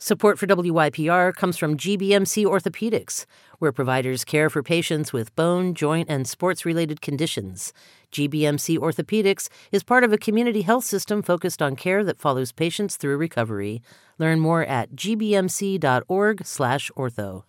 Support for WYPR comes from GBMC Orthopedics, where providers care for patients with bone, joint, and sports-related conditions. GBMC Orthopedics is part of a community health system focused on care that follows patients through recovery. Learn more at gbmc.org/ortho.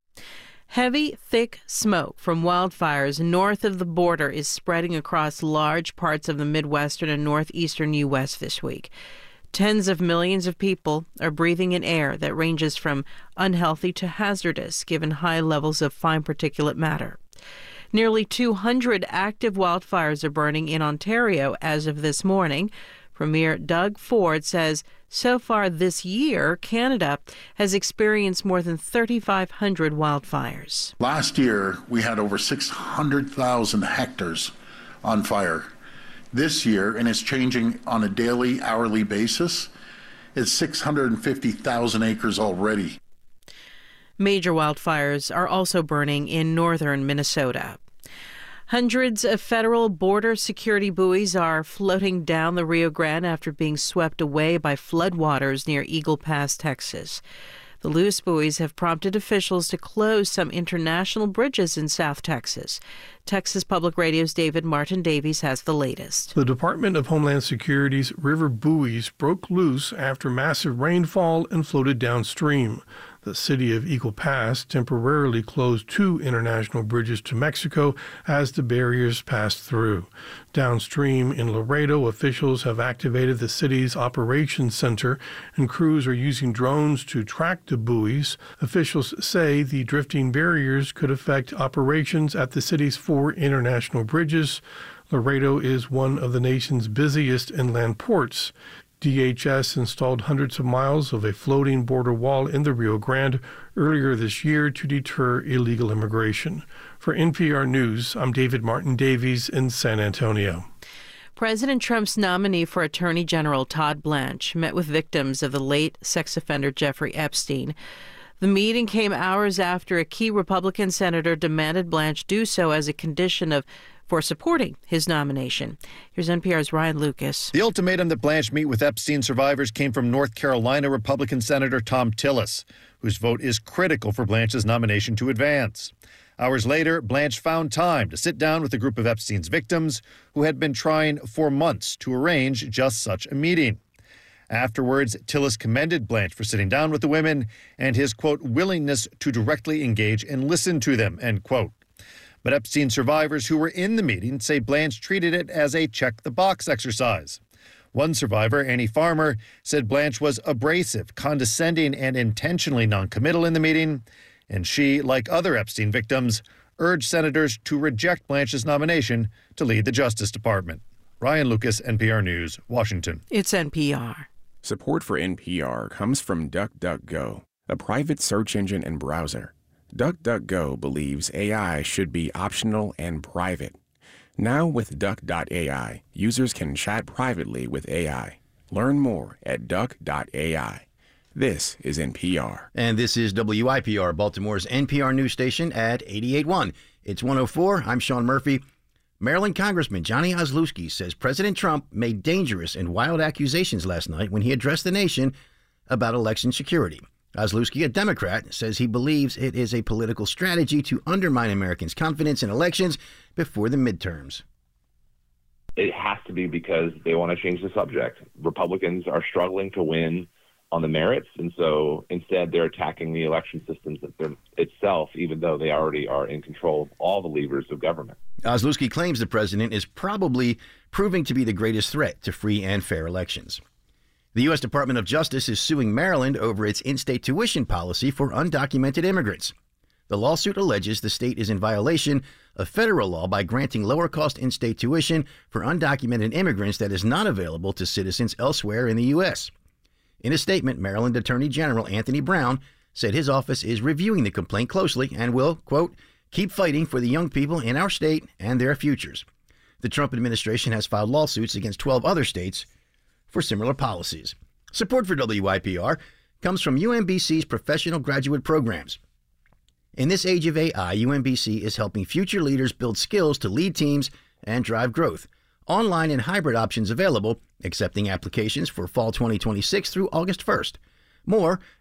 Heavy, thick smoke from wildfires north of the border is spreading across large parts of the Midwestern and northeastern U.S. this week. Tens of millions of people are breathing in air that ranges from unhealthy to hazardous, given high levels of fine particulate matter. Nearly 200 active wildfires are burning in Ontario as of this morning. Premier Doug Ford says so far this year, Canada has experienced more than 3,500 wildfires. Last year, we had over 600,000 hectares on fire. This year, and it's changing on a daily, hourly basis, it's 650,000 acres already. Major wildfires are also burning in northern Minnesota. Hundreds of federal border security buoys are floating down the Rio Grande after being swept away by floodwaters near Eagle Pass, Texas. The loose buoys have prompted officials to close some international bridges in South Texas. Texas Public Radio's David Martin Davies has the latest. The Department of Homeland Security's river buoys broke loose after massive rainfall and floated downstream. The city of Eagle Pass temporarily closed 2 international bridges to Mexico as the barriers passed through. Downstream in Laredo, officials have activated the city's operations center, and crews are using drones to track the buoys. Officials say the drifting barriers could affect operations at the city's 4 international bridges. Laredo is one of the nation's busiest inland ports. DHS installed hundreds of miles of a floating border wall in the Rio Grande earlier this year to deter illegal immigration. For NPR News, I'm David Martin Davies in San Antonio. President Trump's nominee for Attorney General Todd Blanche met with victims of the late sex offender Jeffrey Epstein. The meeting came hours after a key Republican senator demanded Blanche do so as a condition for supporting his nomination. Here's NPR's Ryan Lucas. The ultimatum that Blanche meet with Epstein survivors came from North Carolina Republican Senator Thom Tillis, whose vote is critical for Blanche's nomination to advance. Hours later, Blanche found time to sit down with a group of Epstein's victims who had been trying for months to arrange just such a meeting. Afterwards, Tillis commended Blanche for sitting down with the women and his, quote, willingness to directly engage and listen to them, end quote. But Epstein survivors who were in the meeting say Blanche treated it as a check-the-box exercise. One survivor, Annie Farmer, said Blanche was abrasive, condescending, and intentionally noncommittal in the meeting, and she, like other Epstein victims, urged senators to reject Blanche's nomination to lead the Justice Department. Ryan Lucas, NPR News, Washington. It's NPR. Support for NPR comes from DuckDuckGo, a private search engine and browser. DuckDuckGo believes AI should be optional and private. Now with Duck.ai, users can chat privately with AI. Learn more at Duck.ai. This is NPR. And this is WYPR, Baltimore's NPR news station at 88.1. It's 104. I'm Sean Murphy. Maryland Congressman Johnny Osluski says President Trump made dangerous and wild accusations last night when he addressed the nation about election security. Osluski, a Democrat, says he believes it is a political strategy to undermine Americans' confidence in elections before the midterms. It has to be because they want to change the subject. Republicans are struggling to win on the merits, and so instead they're attacking the election systems itself, even though they already are in control of all the levers of government. Osluski claims the president is probably proving to be the greatest threat to free and fair elections. The U.S. Department of Justice is suing Maryland over its in-state tuition policy for undocumented immigrants. The lawsuit alleges the state is in violation of federal law by granting lower-cost in-state tuition for undocumented immigrants that is not available to citizens elsewhere in the U.S. In a statement, Maryland Attorney General Anthony Brown said his office is reviewing the complaint closely and will, quote, keep fighting for the young people in our state and their futures. The Trump administration has filed lawsuits against 12 other states for similar policies. Support for WYPR comes from UMBC's professional graduate programs. In this age of AI, UMBC is helping future leaders build skills to lead teams and drive growth. Online and hybrid options available, accepting applications for fall 2026 through August 1st. More